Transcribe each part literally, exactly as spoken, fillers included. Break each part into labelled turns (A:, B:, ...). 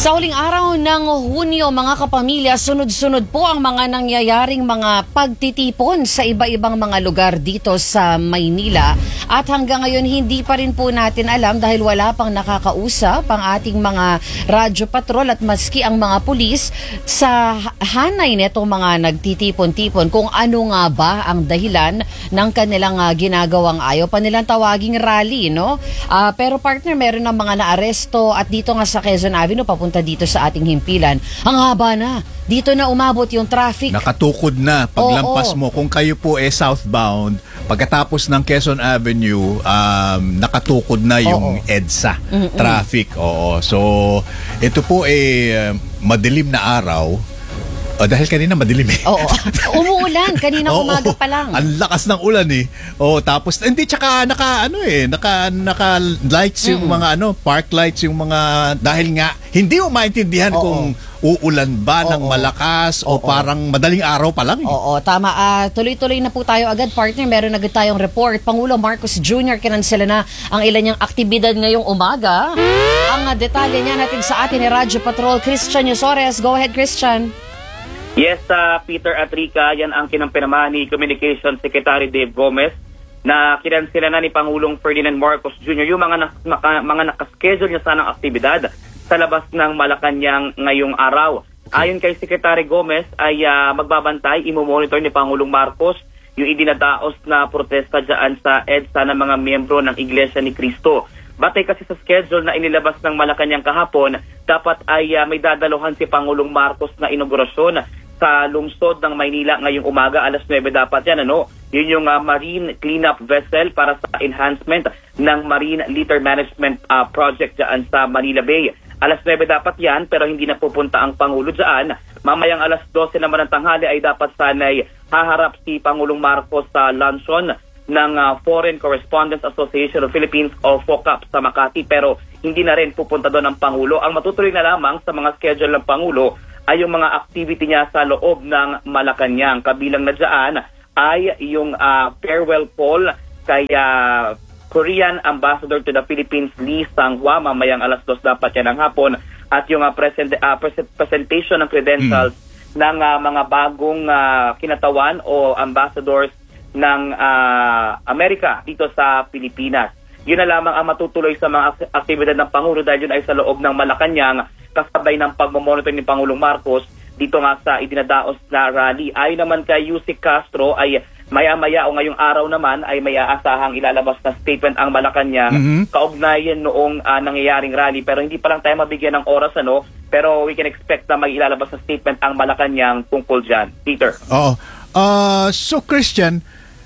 A: Sa huling araw ng Hunyo, mga kapamilya, sunod-sunod po ang mga nangyayaring mga pagtitipon sa iba-ibang mga lugar dito sa Maynila. At hanggang ngayon, hindi pa rin po natin alam dahil wala pang nakakausap ang ating mga radyo patrol at maski ang mga pulis sa hanay netong mga nagtitipon-tipon kung ano nga ba ang dahilan ng kanilang uh, ginagawang ayaw pa nilang tawaging rally, no? Uh, pero partner, meron ng mga naaresto at dito nga sa Quezon Avenue, papunta dito sa ating himpilan. Ang haba na. Dito na umabot yung traffic.
B: Nakatukod na paglampas mo. Kung kayo po eh southbound, pagkatapos ng Quezon Avenue, um, nakatukod na yung Oo. EDSA Mm-mm. traffic. Oo. So, ito po eh madilim na araw. Oh, dahil kanina madilim eh.
A: Oo. Umuulan kanina
B: Oo,
A: umaga pa lang.
B: Ang lakas ng ulan eh. Oh, tapos hindi tsaka naka ano eh, naka naka lights yung mm. mga ano, park lights yung mga dahil nga hindi mo maintindihan Oo. kung uulan ba Oo. ng malakas Oo. o parang madaling araw pa lang eh.
A: Oo, tama. Uh, tuloy-tuloy na po tayo agad, partner. Meron agad tayong report. Pangulo Marcos Junior kinansela na ang ilan niyang aktibidad ngayong umaga. Ang uh, detalye niya natin sa atin ni Radyo Patrol Christian Yosores. Go ahead, Christian.
C: Yes, uh, Peter at Rica, yan ang kinampirmahan ni Communications Secretary Dave Gomez na kinansela na ni Pangulong Ferdinand Marcos Junior yung mga, na, maka, mga nakaschedule niya sanang aktibidad sa labas ng Malacanang ngayong araw. Ayon kay Secretary Gomez ay uh, magbabantay, imomonitor ni Pangulong Marcos yung idinadaos na protesta dyan sa EDSA ng mga miyembro ng Iglesia ni Cristo. Batay kasi sa schedule na inilabas ng Malacanang kahapon, dapat ay uh, may dadaluhan si Pangulong Marcos na inaugurasyon sa lungsod ng Maynila ngayong umaga, alas nuwebe dapat yan, ano? Yun yung uh, marine cleanup vessel para sa enhancement ng marine litter management uh, project dyan sa Manila Bay. Alas nuwebe dapat yan, pero hindi na pupunta ang Pangulo dyan. Mamayang alas dose naman ng tanghali ay dapat sanay haharap si Pangulong Marcos sa luncheon ng uh, Foreign Correspondents Association of Philippines o FOCAP sa Makati, pero hindi na rin pupunta doon ang Pangulo. Ang matutuloy na lamang sa mga schedule ng Pangulo ay yung mga activity niya sa loob ng Malacanang. Kabilang na dyan ay yung uh, farewell call kay uh, Korean Ambassador to the Philippines, Lee Sang-hwa, mamayang alas dos dapat yan ng hapon, at yung uh, present, uh, present, presentation ng credentials mm. ng uh, mga bagong uh, kinatawan o ambassadors ng uh, Amerika dito sa Pilipinas. Yun na lamang ang matutuloy sa mga aktibidad ng Pangulo dahil yun ay sa loob ng Malacanang, kasabay ng pagmamonitor ni Pangulong Marcos dito nga sa idinadaos na rally. Ayon naman kay Yusik Castro ay maya-maya o ngayong araw naman ay may aasahang ilalabas na statement ang Malacanang mm-hmm. kaugnayan noong uh, nangyayaring rally. Pero hindi pa lang tayo mabigyan ng oras, ano, pero we can expect na may ilalabas na statement ang Malacanang tungkol dyan. Peter.
B: Oo. Uh, so Christian,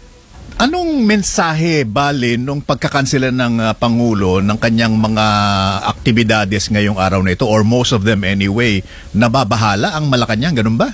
B: anong mensahe bale nung pagkakansela ng uh, Pangulo ng kanyang mga aktibidades ngayong araw na ito, or most of them anyway, nababahala ang Malacanang, ganun ba?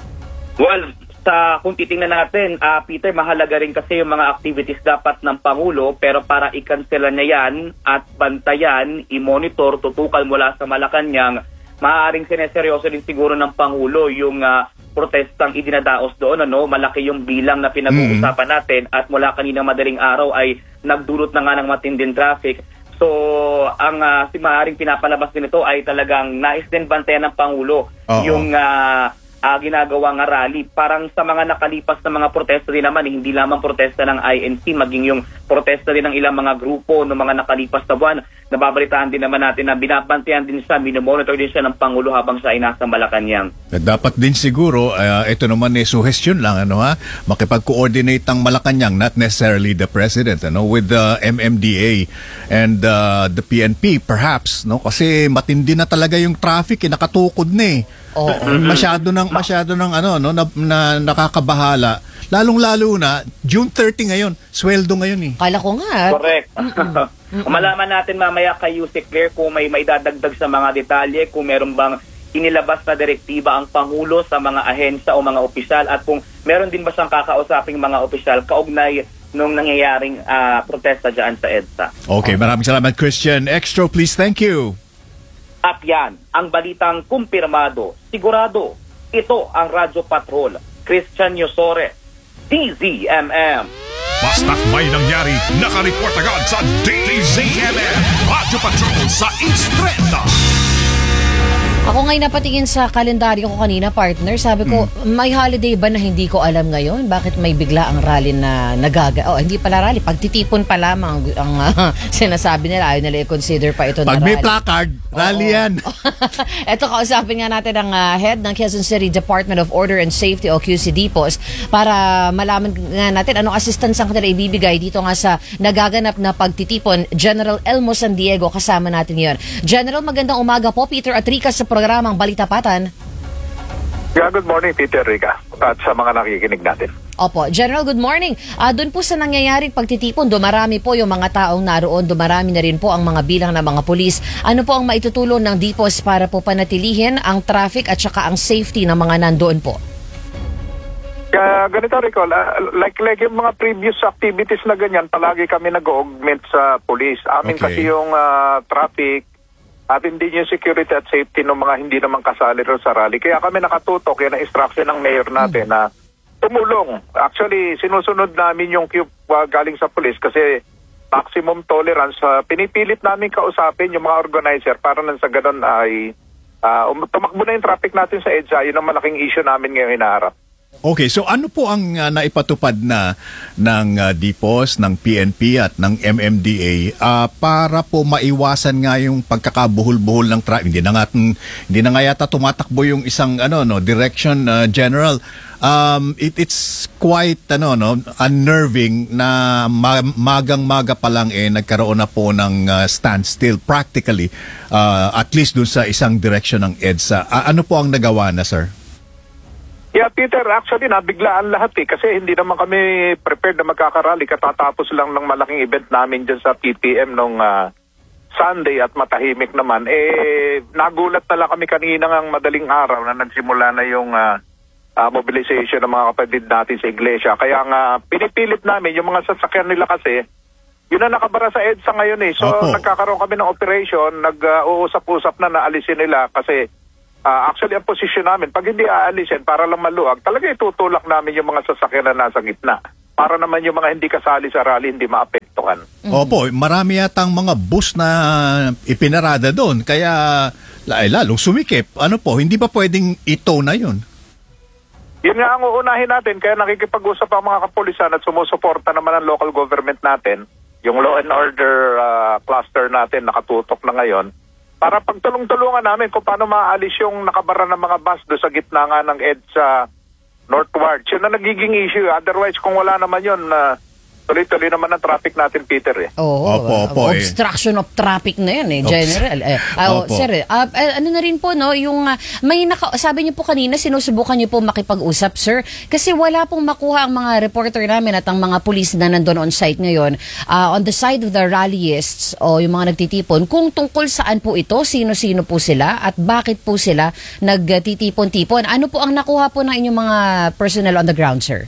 C: Well, sa kung titingnan natin, uh, Peter, mahalaga rin kasi yung mga activities dapat ng Pangulo, pero para ikansela niya yan at bantayan, i-monitor, tutukal mula sa Malacanang, maaaring sineseryoso din siguro ng Pangulo yung uh, protestang idinadaos doon, ano, malaki yung bilang na pinag-uusapan natin at mula kanina madaling araw ay nagdulot na nga ng matinding traffic. So, ang uh, si maaaring pinapalabas din ito ay talagang nais din bantayan ng Pangulo Uh-oh. yung uh, uh, ginagawang rally. Parang sa mga nakalipas na mga protesta din naman, hindi lamang protesta ng I N C, maging yung protesta din ng ilang mga grupo ng mga nakalipas na buwan. Nababalitaan din naman natin na binabantayan din siya, minomonitor din siya ng Pangulo habang siya ay nasa Malacanang.
B: Dapat din siguro, uh, ito naman eh, suggestion lang, ano ha, makipag-coordinate ang Malacanang, not necessarily the President, ano, with the M M D A and uh, the P N P perhaps, no, kasi matindi na talaga yung traffic, eh, nakatukod na eh.
A: Oh,
B: masyado ng masyado ng ano no na, na nakakabahala, lalong-lalo na June thirty ngayon, sweldo ngayon eh.
A: Kala ko nga.
C: Correct. Malaman natin mamaya kay Yusik Claire kung may maidadagdag sa mga detalye, kung meron bang inilabas na direktiba ang Pangulo sa mga ahensya o mga opisyal, at kung meron din ba siyang kakausaping mga opisyal kaugnay nung nangyayaring uh, protesta dyan sa EDSA.
B: Okay, maraming salamat, Christian Extra, please, thank you.
C: At yan, ang balitang kumpirmado, sigurado, ito ang Radyo Patrol, Christian Yosores, D Z M M.
D: Basta't may nangyari, nakareport agad sa D Z M M, Radyo Patrol sa East Trend.
A: Ako ngayon napatingin sa kalendaryo ko kanina, partner. Sabi ko,
B: Hmm.
A: may holiday ba na hindi ko alam ngayon? Bakit may bigla ang rally na nagaga? Oh, hindi pala rally. Pagtitipon pa lamang ang uh, sinasabi nila. Ayaw nila i-consider pa ito
B: Pag
A: na
B: may
A: rally.
B: placard, rally yan.
A: Ito, kausapin nga natin ang uh, head ng Quezon City Department of Order and Safety o Q C D P O S para malaman nga natin anong assistance ang kanila ibibigay dito nga sa nagaganap na pagtitipon. General Elmo San Diego kasama natin ngayon. General, magandang umaga po. Peter Atrica sa programang Balita Patan.
E: Yeah, good morning, Peter, Rica, at sa mga nakikinig natin.
A: Opo. General, good morning. Uh, doon po sa nangyayaring pagtitipon, dumarami po yung mga taong naroon, dumarami na rin po ang mga bilang ng mga pulis. Ano po ang maitutulong ng D P O S para po panatilihin ang traffic at saka ang safety ng mga nandoon po?
E: Kaya ganito, Rico, uh, like, like yung mga previous activities na ganyan, palagi kami nag-augment sa police. Amin
B: Okay.
E: kasi yung uh, traffic at hindi yung security at safety ng mga hindi naman kasali rin sa rally. Kaya kami nakatutok, yan ang instruction ng mayor natin mm. na tumulong. Actually, sinusunod namin yung cue uh, galing sa police kasi maximum tolerance. Uh, pinipilit namin kausapin yung mga organizer para nang sa ganun ay uh, um, tumakbo na yung traffic natin sa EDSA. Yun ang malaking issue namin ngayon hinaharap.
B: Okay, so ano po ang uh, naipatupad na ng uh, D P O S, ng P N P at ng M M D A uh, para po maiwasan nga yung pagkakabuhol-buhol ng traffic? Hindi na nga hindi na nga yata tumatakbo yung isang ano no direction, uh, General. Um, it, it's quite ano no unnerving na ma- magang-maga pa lang eh nagkaroon na po ng uh, standstill practically uh, at least dun sa isang direction ng EDSA. Uh, ano po ang nagawa na, sir?
E: Yeah, Peter, actually nabiglaan lahat eh kasi hindi naman kami prepared na magkakarally. Katatapos lang ng malaking event namin dyan sa P T M nung uh, Sunday at matahimik naman. Eh, nagulat na lang kami kanina ng madaling araw na nagsimula na yung uh, uh, mobilization ng mga kapatid natin sa iglesia. Kaya nga pinipilit namin yung mga sasakyan nila kasi yun na nakabara sa EDSA ngayon eh. So
B: Opo.
E: nagkakaroon kami ng operation, nag-uusap-usap na naalisin nila kasi Uh, actually, ang posisyon namin, pag hindi aalisin para lang maluwag, talaga itutulak namin yung mga sasakyan na nasa gitna. Para naman yung mga hindi kasali sa rally, hindi maapektuhan.
B: Mm-hmm. Opo, marami yatang mga bus na ipinarada doon. Kaya ay, lalong sumikip. Ano po, hindi ba pwedeng ito na yun?
E: Yun nga ang uunahin natin. Kaya nakikipag-usap ang mga kapulisan at sumusuporta naman ang local government natin. Yung law and order uh, cluster natin nakatutok na ngayon. Para pagtulong-tulungan namin kung paano maaalis yung nakabara ng mga bus do sa gitna nga ng EDSA northward. Yun na nagiging issue. Otherwise, kung wala naman yun, uh, tuloy-tuloy naman ang traffic natin, Peter. Eh.
A: Oo.
B: Opo, opo, eh.
A: Obstruction of traffic na yan eh, General. Eh, uh,
B: Opo.
A: sir, uh, ano na rin po, no, yung uh, may naka, sabi niyo po kanina, sinusubukan niyo po makipag-usap, sir. Kasi wala pong makuha ang mga reporter namin at ang mga pulis na nandun on site ngayon uh, on the side of the rallyists o yung mga nagtitipon, kung tungkol saan po ito, sino-sino po sila at bakit po sila nagtitipon-tipon. Ano po ang nakuha po ng inyong mga personnel on the ground, sir?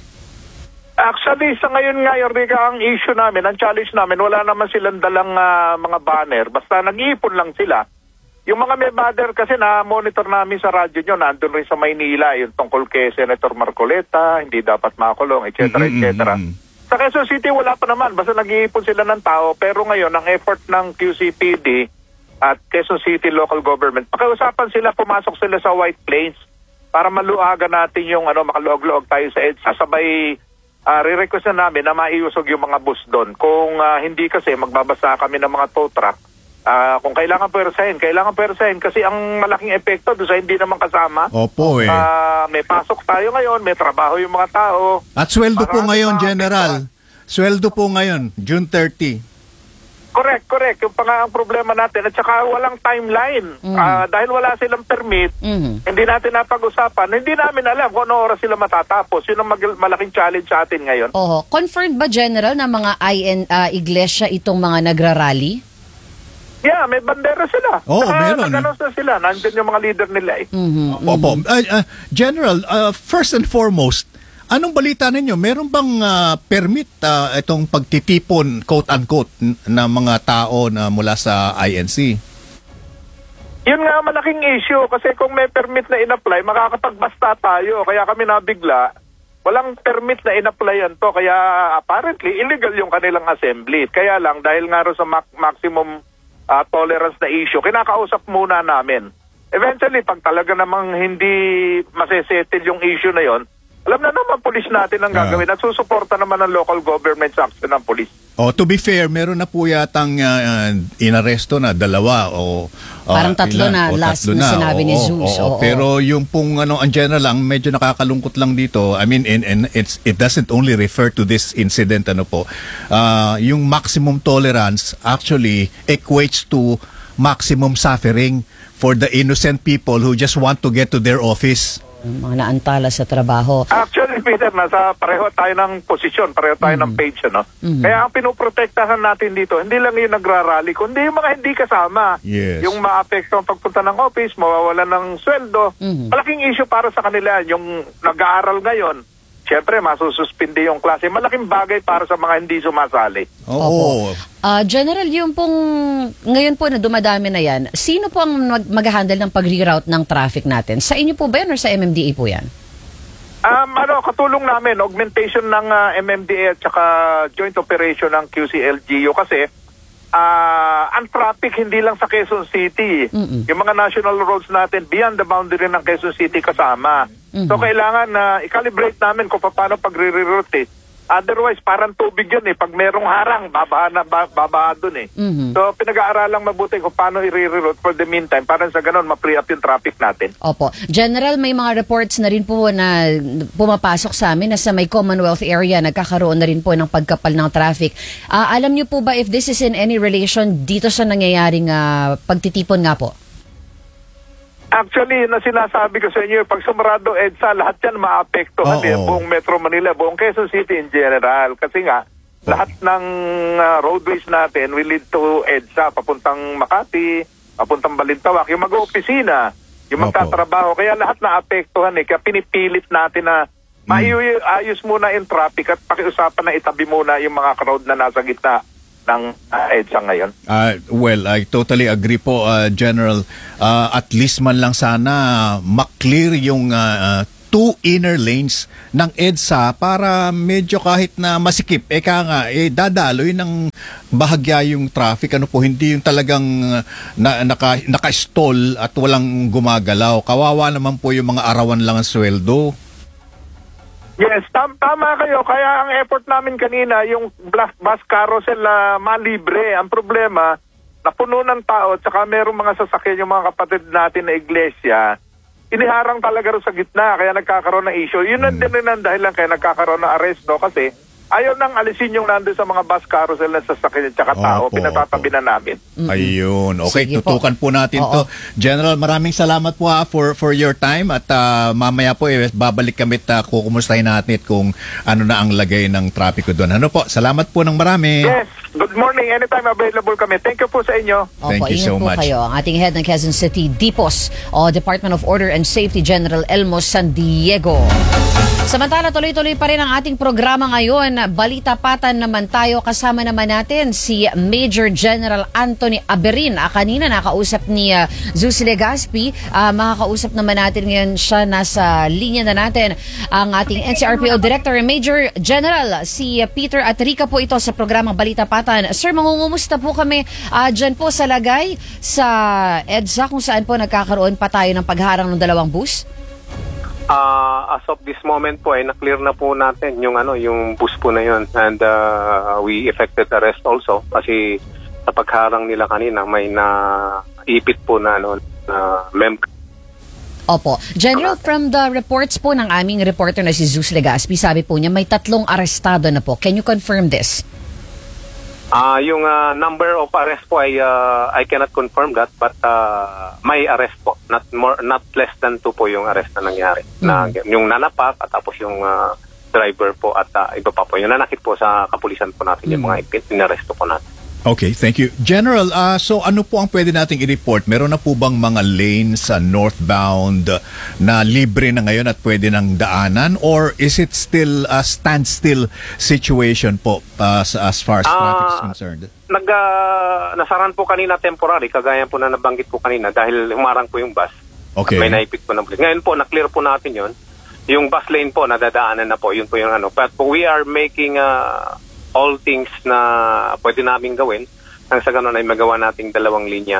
E: Actually, sa ngayon nga, Yorika, ang issue namin, ang challenge namin, wala naman silang dalang uh, mga banner. Basta nag-iipon lang sila. Yung mga may banner kasi na-monitor namin sa radyo nyo, nandun rin sa Maynila, yung tungkol kay Senator Marcoleta, hindi dapat makulong, et cetera, et cetera. Sa Quezon City, wala pa naman. Basta nag-iipon sila ng tao. Pero ngayon, ang effort ng Q C P D at Quezon City Local Government, pakiusapan sila, pumasok sila sa White Plains para maluagan natin yung ano, makaluog-luog tayo sa EDSA. Sabay Uh, re-request na namin na maiusog yung mga bus doon. Kung uh, hindi kasi, magbabasa kami ng mga tow truck. Uh, kung kailangan persahin, kailangan persahin kasi ang malaking epekto doon sa hindi naman kasama.
B: Opo eh.
E: Uh, may pasok tayo ngayon, may trabaho yung mga tao.
B: At sweldo po
E: Marami
B: ngayon,
E: mga
B: General.
E: apektuhan.
B: Sweldo po ngayon, June thirtieth.
E: Correct, correct. Yung pa nga ang problema natin. At saka walang timeline.
A: Mm.
E: Uh, dahil wala silang permit,
A: Mm.
E: hindi natin napag-usapan. Hindi namin alam kung ano oras sila matatapos. Yun ang mag- malaking challenge sa atin ngayon.
A: Oho. Confirmed ba, General, na mga I N uh, iglesia itong mga nagrarally?
E: Yeah, may bandera sila.
B: Oo,
E: Saka
B: meron,
E: nag-announce na sila. Nandun yung mga leader nila eh.
A: Mhm.
B: Opo. Uh, uh, General, uh, first and foremost, anong balita ninyo? Meron bang uh, permit uh, itong pagtitipon, quote-unquote, n- na mga tao na mula sa I N C?
E: Yun nga malaking issue kasi kung may permit na in-apply, makakapagbasta tayo. Kaya kami nabigla, walang permit na in-applyan to. Kaya apparently, illegal yung kanilang assembly. Kaya lang, dahil nga rin sa ma- maximum uh, tolerance na issue, kinakausap muna namin eventually, pag talaga namang hindi masesettle yung issue na yon, alam na naman pulis natin ang gagawin at susuporta naman ng local government sa action ng pulis.
B: Oh, to be fair, meron na po yatang uh, inaresto na dalawa o uh,
A: Parang tatlo
B: ilan,
A: na
B: o
A: last
B: tatlo
A: na sinabi ni
B: Oo,
A: Zeus.
B: oo.
A: Oo.
B: Pero yung pong ano, ang general lang, medyo nakakalungkot lang dito. I mean, and, and it's it doesn't only refer to this incident ano po. Uh, yung maximum tolerance actually equates to maximum suffering for the innocent people who just want to get to their office.
A: Mga naantala sa trabaho.
E: Actually, Peter, nasa pareho tayo ng posisyon, pareho tayo ng page, ano?
A: Mm.
E: Kaya ang pinoprotektahan natin dito, hindi lang yung nagrarally, kundi yung mga hindi kasama.
B: Yes.
E: Yung maapekto ang pagpunta ng office, mawawalan ng sweldo.
A: Mhm.
E: Malaking issue para sa kanila. Yung nag-aaral ngayon, syempre, masususpindi yung klase. Malaking bagay para sa mga hindi sumasali.
B: Oo.
A: Ah, General, yung pong ngayon po na dumadami na yan, sino po ang mag- mag-handle ng pag-reroute ng traffic natin? Sa inyo po ba yan or sa M M D A po yan?
E: Um, ano, katulong namin, augmentation ng ah, M M D A at saka joint operation ng Q C L G U kasi ah ang traffic hindi lang sa Quezon City.
A: Mm-mm.
E: Yung mga national roads natin beyond the boundary ng Quezon City kasama. So
A: Mhm.
E: kailangan na i-calibrate namin kung paano pag-reroute eh. Otherwise, parang tubig yun eh. Pag merong harang, babaha na, ba- babaha dun eh.
A: Mhm.
E: So pinag-aaralang mabuti kung paano i-reroute for the meantime. Parang sa ganun, ma-free up yung traffic natin.
A: Opo. General, may mga reports na rin po na pumapasok sa amin na sa may Commonwealth area, nagkakaroon na rin po ng pagkapal ng traffic. Ah, alam niyo po ba if this is in any relation dito sa nangyayaring ah, pagtitipon nga po?
E: Actually, na sinasabi ko sa inyo, pag sumarado EDSA, lahat yan maapektuhan
B: Oo.
E: eh, buong Metro Manila, buong Quezon City in general. Kasi nga, lahat ng ah, roadways natin will lead to EDSA, papuntang Makati, papuntang Balintawak, yung mag-opisina, yung
B: Opo.
E: magtatrabaho. Kaya lahat naapektuhan eh, kaya pinipilit natin na maayos muna yung traffic at pakiusapan na itabi muna yung mga crowd na nasa gitna ng uh, EDSA ngayon.
B: Uh, well, I totally agree po, uh, General. Uh, at least man lang sana maklear yung uh, uh, two inner lanes ng EDSA para medyo kahit na masikip, eka nga, eh, dadaloy ng bahagya yung traffic. Ano po, hindi yung talagang uh, na, naka, naka-stall at walang gumagalaw. Kawawa naman po yung mga arawan lang ang sweldo.
E: Yes, tam tama kayo. Kaya ang effort namin kanina, yung bus, bus carousel na malibre. Ang problema, napuno ng tao at saka merong mga sasakyan yung mga kapatid natin na iglesia. Iniharang talaga rin sa gitna kaya nagkakaroon ng issue. Yun ang din rin ang dahilan kaya nagkakaroon ng aresto kasi ayaw nang alisin yung nandun sa mga bus carousel na sasakyan at saka tao.
B: Opo,
E: Pinatatabi na namin.
B: Ayun. Okay,
A: Sige po.
B: tutukan po, natin
A: Oo.
B: to. General, maraming salamat po ha, for for your time at ah, mamaya po eh, babalik kami at uh, kukumustahin natin kung ano na ang lagay ng trapiko doon. Ano po? Salamat po ng marami.
E: Yes, good morning. Anytime available kami. Thank you po sa inyo.
B: Thank
A: Opo,
B: you
A: ingat
B: so
A: po
B: much.
A: kayo. Ang ating head ng Quezon City, D P O S o Department of Order and Safety, General Elmo San Diego. Samantala, tuloy-tuloy pa rin ang ating programa ngayon. Balita Patan naman tayo. Kasama naman natin si Major General Anthony Aberin. Ah, kanina nakausap ni uh, Zeus Legaspi. Ah, makakausap naman natin ngayon siya. Nasa linya na natin ang ating N C R P O Director, Major General si uh, Peter Atrica po ito sa programang Balita Patan. Sir, mangungumusta po kami uh, dyan po sa lagay sa EDSA kung saan po nagkakaroon pa tayo ng pagharang ng dalawang bus?
F: Uh, as of this moment po ay na-clear na po natin yung ano yung bus po na yun and uh, we effected arrest also kasi sa pagharang nila kanina may naipit po na ano na mem.
A: Opo. General, from the reports po ng aming reporter na si Zeus Legaspi, sabi po niya may tatlong arestado na po. Can you confirm this?
F: Ah, uh, yung uh, number of arrest po ay uh, I cannot confirm that but uh, may arrest po, not more not less than two po yung arrest na nangyari. Mm. Na yung nanapak at tapos yung uh, driver po at uh, iba pa po yung nanakit po sa kapulisan po natin mm. yung mga inaresto po natin.
B: Okay, thank you. General, uh, so ano po ang pwede nating i-report? Meron na po bang mga lanes sa northbound uh, na libre na ngayon at pwede nang daanan? Or is it still a standstill situation po uh, as far as
F: Uh,
B: traffic is concerned?
F: Nag, uh, nasaran po kanina temporary, kagaya po na nabanggit po kanina dahil humarang po yung bus.
B: Okay.
F: At may naipit po ng pulis. Ngayon po, na-clear po natin yun. Yung bus lane po, nadadaanan na po. Yun po yung ano. But we are making uh, all things na pwede namin gawin nang sa ganun ay magawa nating dalawang linya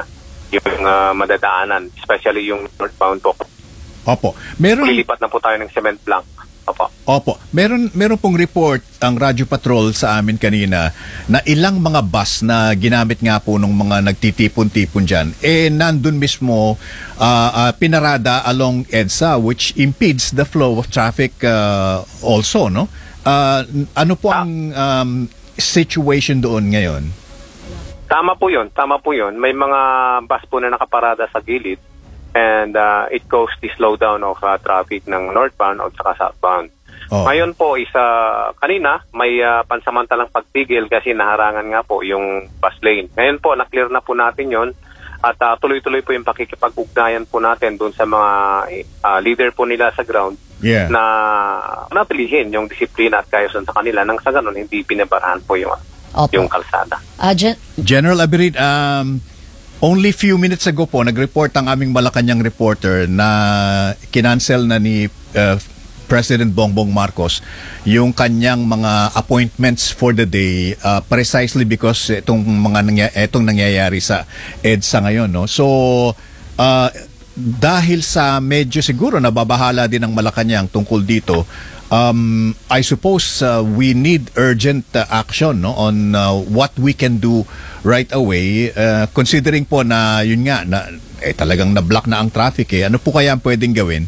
F: yung uh, madadaanan, especially yung northbound po.
B: Opo. Meron
F: Lilipat na po tayo ng cement blank. Opo.
B: Opo. Meron meron pong report ang Radyo Patrol sa amin kanina na ilang mga bus na ginamit nga po ng mga nagtitipon-tipon diyan eh nandun mismo uh, uh, pinarada along EDSA, which impedes the flow of traffic uh, also, no? Uh, ano po ang um, situation doon ngayon?
F: Tama po 'yon, tama po 'yon. May mga bus po na nakaparada sa gilid. And uh, it caused the slowdown of uh, traffic ng northbound at saka southbound.
B: Oh.
F: Ngayon po, isa kanina, may uh, pansamantalang pagtigil kasi naharangan nga po yung bus lane. Ngayon po, na-clear na po natin yon at uh, tuloy-tuloy po yung pakikipag-ugnayan po natin doon sa mga uh, leader po nila sa ground
B: Yeah.
F: na napilihin yung disiplina at kaayusan sa kanila nang sa ganun hindi pinabarahan po yung,
A: Opo.
F: yung kalsada.
A: Ah, Gen-
B: General Abirin, um, only few minutes ago po, nag-report ang aming Malacanang reporter na kinancel na ni uh, President Bongbong Marcos yung kanyang mga appointments for the day uh, precisely because itong mga nangya- itong nangyayari sa EDSA ngayon, no? So, uh, dahil sa medyo siguro nababahala din ang Malacanang tungkol dito, Um, I suppose uh, we need urgent uh, action, no, on uh, what we can do right away, uh, considering po na yun nga na eh, talagang na-block na ang traffic eh. Ano po kaya ang pwedeng gawin?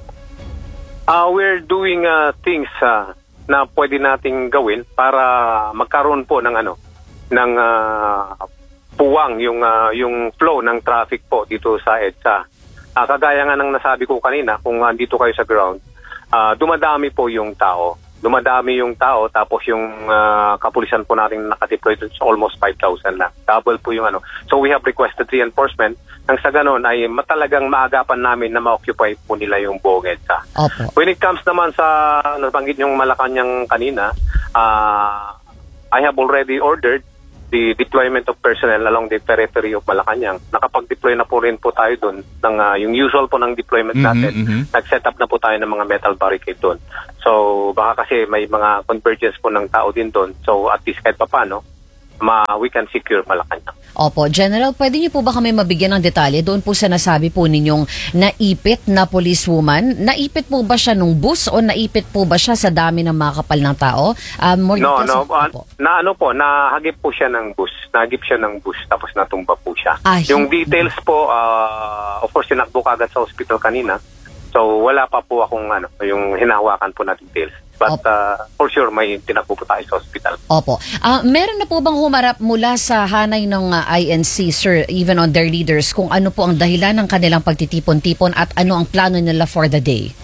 F: Uh, we're doing uh, things uh, na pwede nating gawin para magkaroon po ng ano ng uh, puwang yung uh, yung flow ng traffic po dito sa EDSA. Uh, kagaya nga ng nasabi ko kanina, kung andito kayo sa ground, Uh, dumadami po yung tao. Dumadami yung tao tapos yung uh, kapulisan po natin nakadeploy is almost five thousand lang. Double po yung ano. So we have requested reinforcement. Nang sa ganon ay matalagang maagapan namin na ma-occupy po nila yung buong EDSA.
A: Opo.
F: When it comes naman sa nabanggit yung Malacanang kanina, uh, I have already ordered the deployment of personnel along the periphery of Malacanang. Nakapag-deploy na po rin po tayo doon ng uh, yung usual po ng deployment natin.
B: Mm-hmm, mm-hmm.
F: Nag-set up na po tayo ng mga metal barricade doon. So baka kasi may mga convergence po ng tao din doon. So at least kahit pa paano, ma we can secure Malacanang.
A: Opo. General, pwede niyo po ba kami mabigyan ng detalye doon po sa nasabi po ninyong naipit na policewoman? Naipit po ba siya nung bus o naipit po ba siya sa dami ng mga kapal ng tao? Um, more
F: No,
A: details
F: no. Uh,
A: po.
F: na ano po, nahagip po siya ng bus. Nahagip siya ng bus tapos natumba po siya.
A: Ah,
F: yung
A: hindi.
F: details po, uh, of course, sinakbo kagad sa hospital kanina. So wala pa po akong ano, yung hinahawakan po na details. But uh, for sure, may tinakbo po tayo sa hospital.
A: Opo. Ah, meron na po bang humarap mula sa hanay ng uh, I N C, sir, even on their leaders, kung ano po ang dahilan ng kanilang pagtitipon-tipon at ano ang plano nila for the day?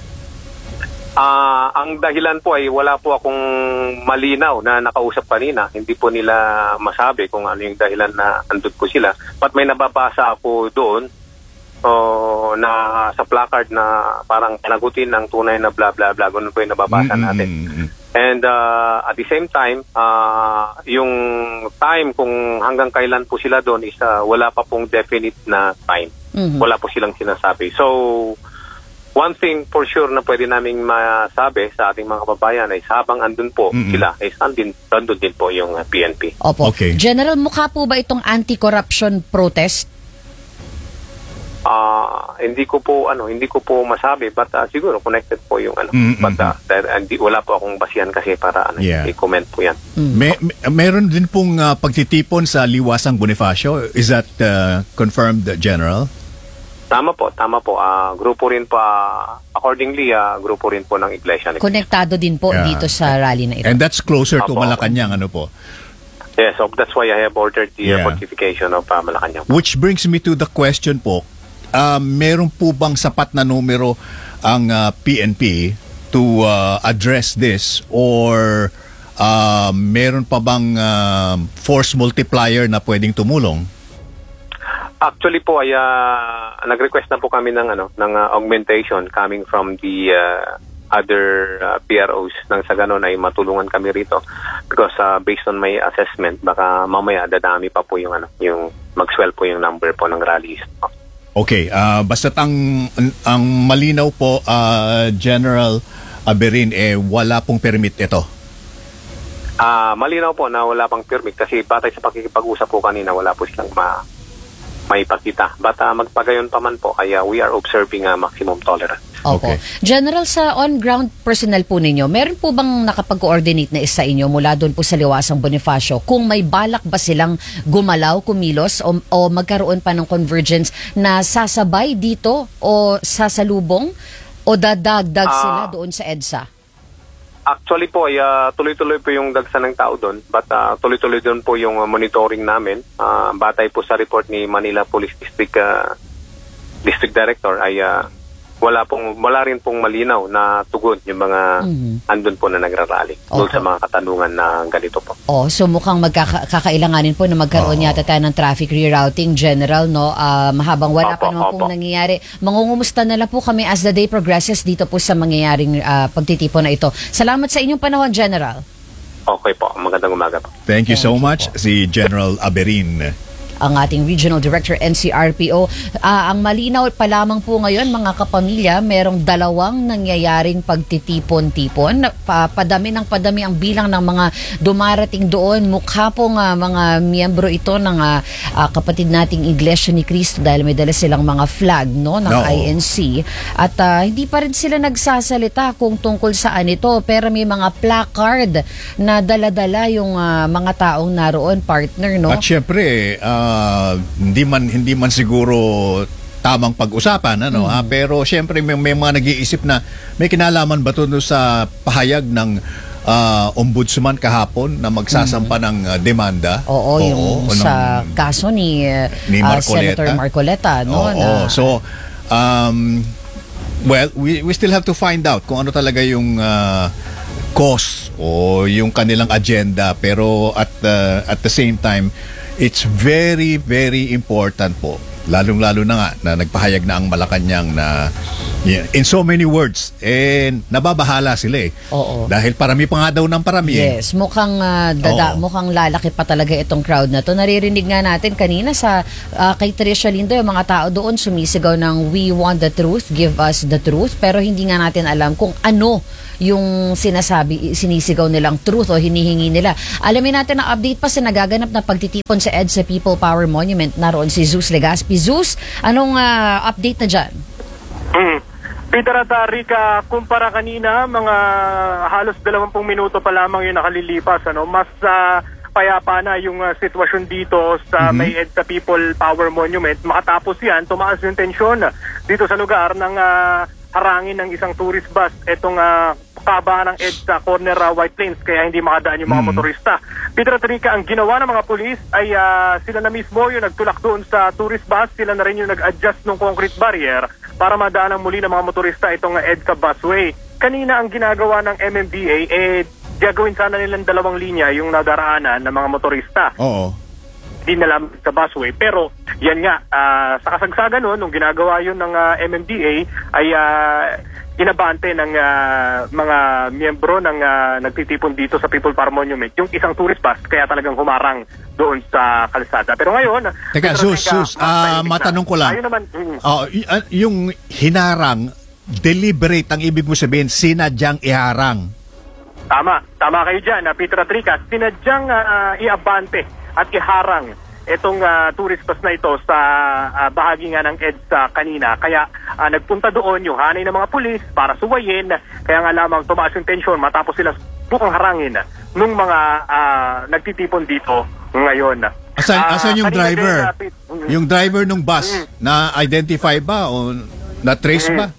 F: Ah, ang dahilan po ay wala po akong malinaw na nakausap kanina. Hindi po nila masabi kung ano yung dahilan na andun po sila. But may nababasa ako doon oh, na sa placard na parang panagutin ng tunay na bla bla bla. Ganun po yung nababasa natin.
B: Mm-hmm.
F: And uh, at the same time, uh, yung time kung hanggang kailan po sila doon is uh, wala pa pong definite na time.
A: Mhm.
F: Wala po silang sinasabi. So, one thing for sure na pwede naming masabi sa ating mga kababayan ay habang andun po
B: Mm-mm.
F: sila, ay andun, andun din po yung uh, P N P.
A: Opo.
B: Okay.
A: General, mukha po ba itong anti-corruption protest?
F: Ah, hindi ko po ano, hindi ko po masabi but uh, siguro connected po yung ano.
B: Mm-mm.
F: But uh, dahil, hindi, wala po akong basihan kasi para ano,
B: Yeah.
F: i-comment po yan.
B: May, may, meron din pong uh, pagtitipon sa Liwasang Bonifacio. Is that uh, confirmed, General?
F: Tama po, tama po. Ah, grupo rin po, ah, accordingly, ah, grupo rin po ng iglesia.
A: Konektado din po
B: Yeah.
A: dito sa rally na ito.
B: And that's closer to
F: Apo.
B: Malacanang, ano po?
F: Yes, so that's why I have ordered the
B: Yeah.
F: uh, fortification of uh, Malacanang.
B: Which brings me to the question po, uh, meron po bang sapat na numero ang uh, P N P to uh, address this or uh, meron pa bang uh, force multiplier na pwedeng tumulong?
F: Actually po ay uh, nag-request na po kami ng ano ng uh, augmentation coming from the uh, other uh, P R Os nang sa ganon ay matulungan kami rito because uh, based on my assessment baka mamaya dadami pa po yung ano yung mag-swell po yung number po ng rallies.
B: Okay, uh, basta't ang, ang malinaw po, uh, General Abirin, eh, wala pong permit ito.
F: Ah, malinaw po na wala pang permit kasi batay sa pakikipag-usap po kanina wala po silang ma maipakita. But uh, magpagayon pa man po, kaya we are observing uh, maximum tolerance.
A: Opo.
B: Okay.
A: General, sa on-ground personnel po ninyo, meron po bang nakapag-coordinate na isa inyo mula doon po sa Liwasang Bonifacio kung may balak ba silang gumalaw, kumilos o, o magkaroon pa ng convergence na sasabay dito o sasalubong o dadagdag
F: Ah.
A: sila doon sa EDSA?
F: Actually po, ay, uh, tuloy-tuloy po yung dagsa ng tao doon, but uh, tuloy-tuloy doon po yung uh, monitoring namin. Uh, batay po sa report ni Manila Police District uh, District Director ay uh, wala pong wala rin pong malinaw na tugon yung mga
A: Mhm.
F: andun po na nagrarally doon
A: Okay.
F: sa mga katanungan na ganito po.
A: Oh, so mukhang magkakailanganin po na magkaroon
B: Oo.
A: yata tayo ng traffic rerouting, General, no? Um, habang wala pa
F: Opo,
A: naman pong
F: opo.
A: nangyayari. Mangungumusta na lang po kami as the day progresses dito po sa mangyayaring ah, pagtitipon na ito. Salamat sa inyong panahon, General.
F: Okay po, magandang umaga po.
B: Thank you so
A: Thank you
B: much, si General Aberin.
A: Ang ating Regional Director N C R P O. Ah, ang malinaw pa lamang po ngayon, mga kapamilya, merong dalawang nangyayaring pagtitipon-tipon. Pa, padami ng padami ang bilang ng mga dumarating doon. Mukha po nga mga miyembro ito ng ah, ah, kapatid nating Iglesia ni Cristo dahil may dala silang mga flag, no, ng
B: Oo.
A: I N C. At ah, hindi pa rin sila nagsasalita kung tungkol saan ito, pero may mga placard na dala-dala yung ah, mga taong naroon, partner, no?
B: At syempre, ah, hindi man hindi man siguro tamang pag-usapan, ano, ha? Pero syempre may, may mga nag-iisip na may kinalaman ba to sa pahayag ng ah, ombudsman kahapon na magsasampa ng ah, demanda?
A: Oo, yung
B: ng-
A: sa kaso ni, uh,
B: Ni
A: uh,
B: Marcoleta.
A: Senator Marcoleta, no?
B: Oo,
A: na,
B: so um, well, we we still have to find out kung ano talaga yung ah, cause o yung kanilang agenda, pero at the at the same time it's very very important po, lalong-lalo na nga na nagpahayag na ang Malacanang na yeah, in so many words, eh nababahala sila eh.
A: Oo.
B: Dahil parami pa nga daw ng parami eh.
A: Yes, mukhang ah, dada,
B: Oo.
A: mukhang lalaki pa talaga itong crowd na to. Naririnig nga natin kanina sa ah, kay Tricia Lindo, yung mga tao doon sumisigaw ng "We want the truth, give us the truth", pero hindi nga natin alam kung ano yung sinasabi, sinisigaw nilang truth o hinihingi nila. Alamin natin ang update pa sa nagaganap na pagtitipon sa EDSA People Power Monument. Naroon si Zeus Legaspi. Zeus, anong ah, update na dyan?
E: Mm. Peter at uh, Rica, kumpara kanina, mga halos dalawampung minuto pa lamang yung nakalilipas. Ano? Mas uh, payapa na yung uh, sitwasyon dito sa may EDSA People Power Monument. Makatapos yan, tumaas yung tensyon dito sa lugar ng uh, harangin ng isang tourist bus. Itong uh, kabahan ng EDSA corner uh, White Plains, kaya hindi makadaan yung mga
B: Mm.
E: motorista. Peter at Rica, ang ginawa ng mga pulis ay uh, sila na mismo yung nagtulak doon sa tourist bus. Sila na rin yung nag-adjust ng concrete barrier para madaanan muli ng mga motorista itong uh, EDSA busway. Kanina ang ginagawa ng M M D A, eh, gagawin sana nilang dalawang linya yung nadaraanan ng mga motorista.
B: Oo.
E: Hindi na lang sa busway. Pero yan nga, ah, sa kasagsagan nun, nung ginagawa yun ng ah, M M D A, ay uh, inabante ng ah, mga miyembro ng ah, nagtitipon dito sa People Power Monument yung isang tourist bus, kaya talagang humarang doon sa kalsada. Pero ngayon...
B: Teka,
E: Pedro
B: Sus,
E: Rica,
B: Sus,
E: mas
B: ah,
E: tahimik na.
B: matanong ko lang.
E: Ayun naman, mm,
B: Oh, y- ah, yung hinarang, deliberate ang ibig mo sabihin, sinadyang iharang.
E: Tama, tama kayo dyan, uh, Peter at Rica. Sinadyang ah, iabante at iharang itong ah, tourist bus na ito sa ah, bahagi nga ng EDSA kanina. Kaya ah, nagpunta doon yung hanay ng mga pulis para suwayin. Kaya nga lamang tumaas yung tensyon matapos sila bukang harangin nung mga ah, nagtitipon dito ngayon.
B: Asan,
E: Ah,
B: asan yung
E: kanina
B: driver?
E: din, ah, Pete, mm,
B: Yung driver ng bus, na-identify ba o na-trace ba?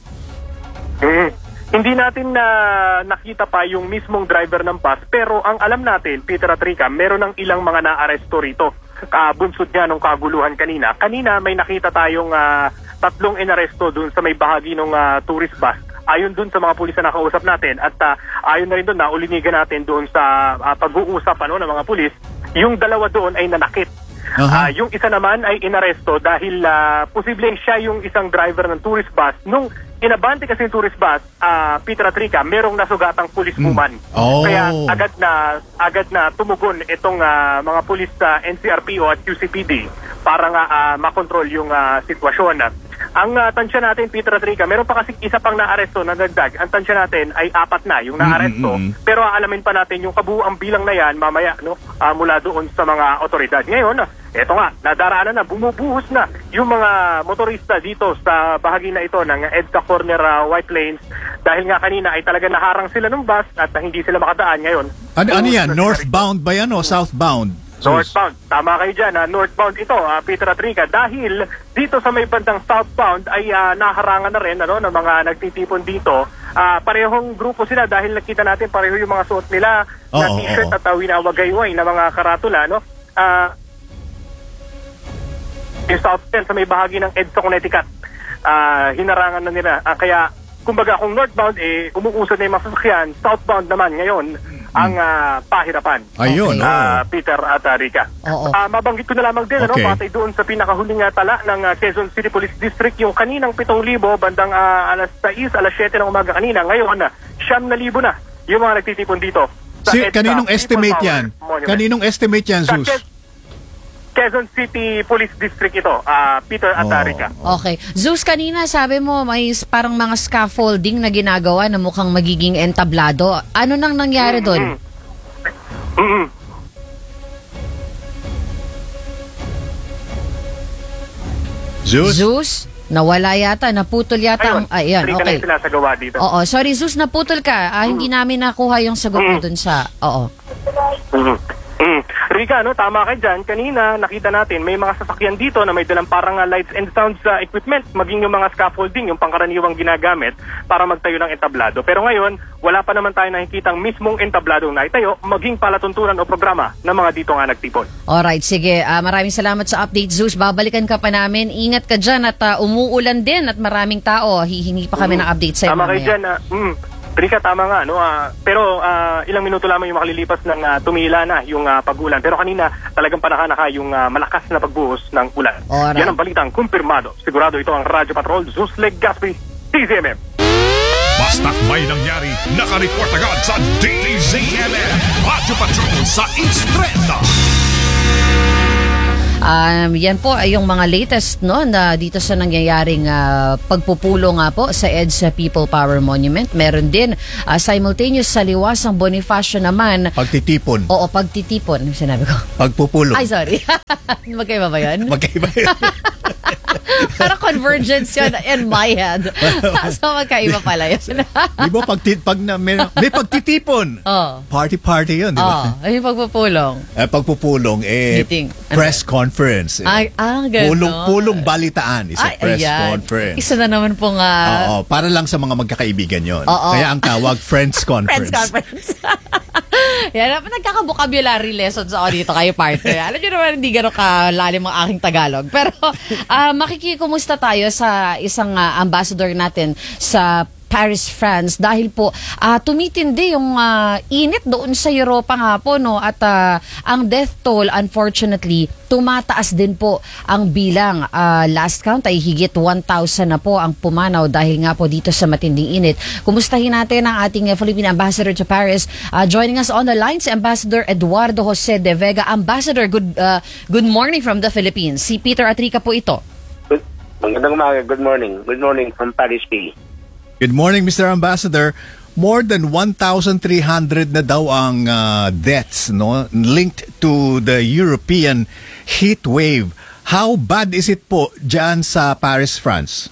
E: Mm. Hindi natin na nakita pa yung mismong driver ng bus, pero ang alam natin, Peter at Rica, meron ng ilang mga naaresto rito. Uh, bunsod nga nung kaguluhan kanina. Kanina may nakita tayong ah, tatlong inaresto dun sa may bahagi ng tourist bus. Ayon dun sa mga pulis na nakausap natin at ah, ayon na rin dun na ulinigan natin doon sa ah, pag-uusap ano, ng mga pulis, yung dalawa doon ay nanakit.
B: Aha.
E: Ah, yung isa naman ay inaresto dahil uh, posibleng siya yung isang driver ng tourist bus. Nung inabante kasi yung tourist bus, ah, Peter at Rica, merong nasugatang policewoman.
B: Oh.
E: Kaya agad na agad na tumugon itong ah, mga pulis sa N C R P O at Q C P D para nga ah, makontrol yung ah, sitwasyon. Ang uh, tansya natin, Peter at Rica, meron pa kasi isa pang naaresto na dagdag. Ang tansya natin ay apat na yung naaresto.
B: Mm, mm, mm.
E: Pero aalamin pa natin yung kabuuang bilang na yan mamaya, no, ah, mula doon sa mga otoridad. Ngayon, Ito nga, nadaraanan na, bumubuhos na yung mga motorista dito sa bahagi na ito ng EDSA Corner uh, White Lanes dahil nga kanina ay talaga naharang sila ng bus at hindi sila makadaan ngayon.
B: Ano, ano
E: buhos
B: yan?
E: na sila
B: Northbound ba yan o southbound?
E: Northbound. Tama kayo dyan. Uh, northbound ito, uh, Peter at Rica. Dahil dito sa may bandang southbound ay uh, naharangan na rin ano, ng mga nagtitipon dito. Uh, parehong grupo sila dahil nakita natin pareho yung mga suot nila
B: oh,
E: na
B: oh,
E: t-shirt
B: oh.
E: at uh, winawagayway na mga karatula. No? Uh, yung South End sa may bahagi ng EDSA Connecticut. Uh, hinarangan na nila. Uh, kaya kumbaga kung northbound eh umuusad na yung mga sasakyan, southbound naman ngayon ang uh, pahirapan.
B: Ayun,
A: Okay.
B: oh.
E: Ah, Peter at uh, Rica.
A: Oo.
E: Ah, mabanggit ko na lamang din, ano,
B: Okay.
E: batay doon sa pinakahuling uh, tala ng uh, Quezon City Police District, yung kaninang pitong libo, bandang uh, alas sais, alas siyete ng umaga kanina, ngayon na, siyam na libo na yung mga nagtitipon dito. Sa
B: Si,
E: EDSA
B: kaninong
E: People
B: estimate
E: Power
B: yan?
E: Monument.
B: Kaninong estimate yan,
E: Sa
B: Zeus?
E: Quez- Quezon City Police District ito, ah, Peter at uh,
B: Oh.
E: Rica.
A: Okay. Zeus, kanina sabi mo may s- parang mga scaffolding na ginagawa na mukhang magiging entablado. Ano nang nangyari doon?
E: Mm-mm.
B: Zeus?
A: Zeus, nawala yata, naputol yata. ang- Ayan,
E: Rica na
A: okay.
E: yung sinasagawa dito.
A: Oo, sorry Zeus, naputol ka. Ah, hindi namin nakuha yung sagot mo dun sa... Oo.
E: Mhm. Mm. Rica, no, tama kayo dyan. Kanina, nakita natin, may mga sasakyan dito na may dalang parang uh, lights and sounds uh, equipment, maging yung mga scaffolding, yung pangkaraniwang ginagamit para magtayo ng entablado. Pero ngayon, wala pa naman tayo nakikitang mismong entablado na itayo, maging palatuntunan o programa ng mga dito nga nagtipon.
A: Alright, sige. Ah, maraming salamat sa update, Zeus. Babalikan ka pa namin. Ingat ka dyan at ah, umuulan din at maraming tao. Hihingi pa kami ng update sa'yo
E: Tama kayo
A: mamaya.
E: dyan. Uh, mm, Rika, tama nga. No? Uh, pero uh, ilang minuto lamang yung makalilipas ng uh, tumila na yung uh, pag-ulan. Pero kanina talagang panaka-naka yung uh, malakas na pagbuhos ng ulan.
A: Alright.
E: Yan ang balitang kumpirmado. Sigurado ito ang Radyo Patrol, Zeus Legazpi, D Z M M.
D: Basta't may nangyari, nakareport agad sa D Z M M. Radyo Patrol sa East Trenda.
A: Um, yan po ay yung mga latest no na dito sa nangyayaring ah, pagpupulo nga po sa EDSA People Power Monument. Meron din ah, simultaneous sa Liwasang Bonifacio naman.
B: Pagtitipon.
A: Oo, pagtitipon. Ano sinabi ko?
B: Pagpupulong.
A: Ay, sorry. Magkaiba ba yun?
B: Magkaiba yun.
A: Parang convergence yun in my head. So magkaiba pala yun.
B: Di ba pag, pag na, may, may pagtitipon?
A: Oh.
B: Party-party yun, di ba?
A: Oh, ay yung pagpupulong.
B: Eh, pagpupulong, eh,
A: Meeting.
B: press conference. Eh.
A: Ay, ah, gano'n.
B: Pulong, pulong balitaan is a
A: Ay,
B: press
A: ayan.
B: conference.
A: Isa na naman pong ah,
B: Oo, para lang sa mga magkakaibigan yon.
A: Oo.
B: Kaya ang tawag Friends Conference.
A: Friends conference. Yan, nagkaka-vocabulary lessons ako dito kayo, partner. Alam niyo naman, hindi gano'ng kalalim ang aking Tagalog. Pero uh, makikikumusta tayo sa isang uh, ambassador natin sa Paris, France dahil po uh, tumitindi yung uh, init doon sa Europa nga po no at uh, ang death toll unfortunately tumataas din po ang bilang uh, last count ay higit one thousand na po ang pumanaw dahil nga po dito sa matinding init. Kumustahin natin ang ating uh, Philippine Ambassador to Paris. Uh, joining us on the line si Ambassador Eduardo Jose de Vega. Ambassador, good uh, good morning from the Philippines. Si Peter Atrica po ito.
F: Good, magandang umaga. Good morning. Good morning from Paris, P.
B: Good morning, Mister Ambassador. More than one thousand three hundred na daw ang uh, deaths no linked to the European heat wave. How bad is it po dyan sa Paris, France?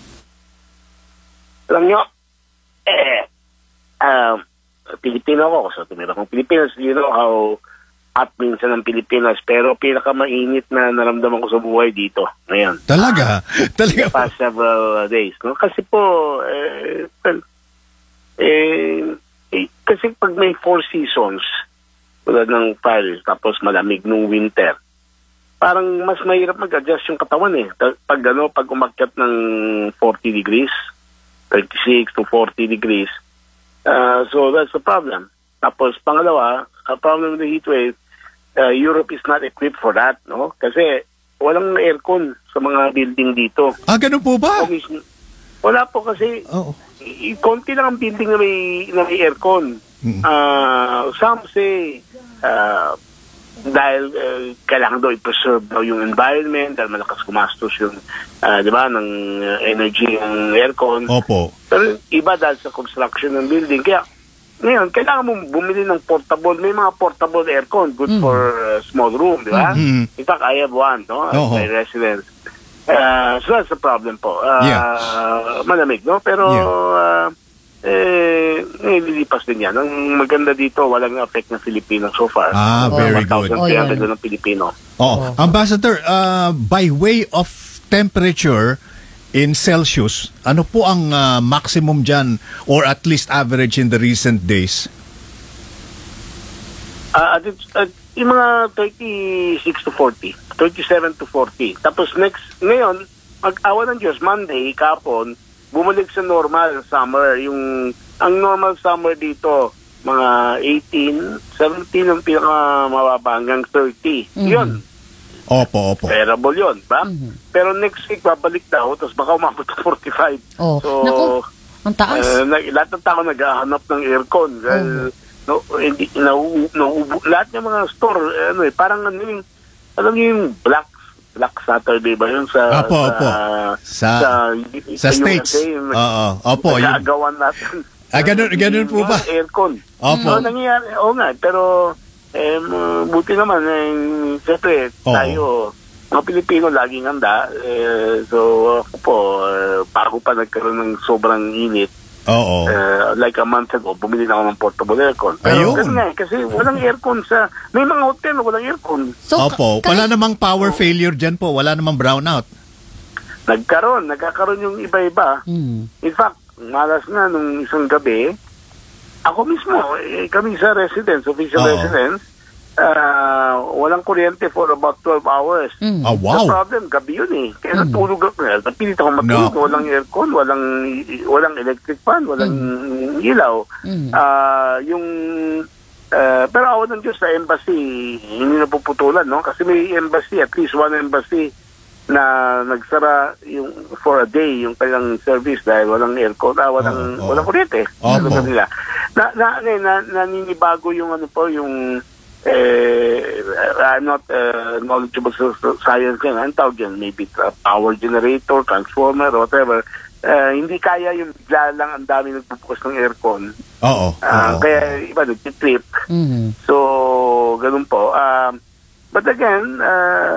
F: Alam nyo, eh, um, Pilipino ako. So, tumira akong Pilipinas. You know how hot minsan ng Pilipinas. Pero pinakamainit na naramdaman ko sa buhay dito ngayon.
B: Talaga? Talaga po?
F: Past several days. No? Kasi po, eh, well, eh, eh, kasi pag may four seasons, tulad ng Paris, tapos malamig nung winter, parang mas mahirap mag-adjust yung katawan eh. Pag, ano, pag umakyat ng forty degrees, thirty-six to forty degrees, uh, so that's the problem. Tapos pangalawa, a problem with the heat wave, uh, Europe is not equipped for that, no? Kasi walang aircon sa mga building dito.
B: Ah, ganun po ba?
F: Wala po kasi
B: Oo.
F: i- konti lang ang building na may, na may aircon.
B: Mm.
F: Uh, some say uh, dahil uh, kailangan daw i-preserve daw yung environment dahil malakas kumastos yung uh, di ba, ng uh, energy ng aircon.
B: Opo.
F: Pero iba dahil sa construction ng building. Kaya
G: ngayon, kailangan mo bumili ng portable. May mga portable aircon, good
A: Mm.
G: for uh, small room, di ba?
B: Mhm.
G: In fact, I have one, no? At
B: Oo.
G: my residence. Uh, so that's the problem po. Uh,
B: Yeah.
G: Malamig, no? Pero,
B: Yeah.
G: uh, eh, nililipas din yan. Ang maganda dito, walang affect ng Filipino so far.
B: Ah,
G: Uh,
B: very good.
A: Oh, yun.
G: one thousand three hundred ng Pilipino.
B: Oh, Ambassador, uh, by way of temperature in Celsius, ano po ang uh, maximum dyan or at least average in the recent days?
G: Ah, at, at yung mga thirty-six to forty, thirty-seven to forty. Tapos next, ngayon, mag-awa ng Diyos, Monday, kapon, bumalik sa normal summer. Yung, ang normal summer dito, mga eighteen, seventeen ang pinaka mababa hanggang thirty.
A: Mhm.
G: Yun,
B: Opo, opo.
G: bearable yun, ba?
A: Mhm.
G: Pero next week, babalik daw, tapos baka umabot to forty-five.
A: Oh,
G: So,
A: naku, ang taas.
G: eh, na, lahat ng tao naghahanap ng aircon. Dahil, no, hindi, nauubo, nauubo, lahat ng mga store, eh, ano eh, parang ano yung, alam niyo yung Black, Black Saturday ba yun sa,
B: Opo,
G: sa,
B: opo. Sa- sa States.
G: U S A, yung
B: Oo, opo, yun.
G: nag-aagawan natin.
B: Ah, ganun- ganun po ba?
G: Yung Aircon.
B: Opo.
G: So, nangyayari, oo nga, pero, eh, m- buti naman, eh, siyempre,
B: Oo.
G: tayo, mga Pilipino laging handa. Eh, so, ako po, eh, bago pa nagkaroon ng sobrang init,
B: Oo.
G: Uh, like a month ago, bumili na ako ng portable aircon. Pero
B: Ayun.
G: ganun nga, eh, kasi walang aircon sa... May mga hotel na walang aircon.
A: So,
B: Opo,
A: ka-
B: wala namang power failure dyan po, wala namang brownout.
G: Nagkaroon, nagkakaroon yung iba-iba.
A: Mm.
G: In fact, malas nga nung isang gabi, ako mismo, eh, kami sa residence, official
B: Oo.
G: residence, uh, walang kuryente for about twelve hours.
A: Mm.
B: Ah,
G: The
B: wow.
G: problem, gabi yun eh. Kaya natulog ako. eh, Napilit ako matulog.
B: No.
G: Walang aircon, walang walang electric fan, walang ilaw.
A: Mm.
G: Ah, yung ah, pero awan ng Diyos sa embassy, hindi napuputulan, no? Kasi may embassy, at least one embassy na nagsara yung for a day yung kanilang service dahil walang aircon, ah, walang
B: Oo, oo.
G: walang kuryente.
B: Opo.
G: Ano ba nila? Na, na, na, na, naninibago yung ano po, yung eh, I'm not uh, knowledgeable sa sa science yan. Ang tawag yan, maybe tra- power generator, transformer, whatever. Uh, hindi kaya yung bigla lang ang dami nagbubukas ng aircon.
B: Oo.
G: Ah,
B: oo.
G: kaya iba nag-trip.
A: Mm.
G: So, ganun po. Um, but again, uh,